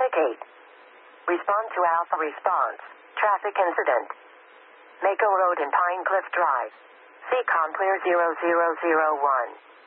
Atlantic 8. Respond to Alpha response. Traffic incident. Mako Road and Pine Cliff Drive. CCOM clear 0001.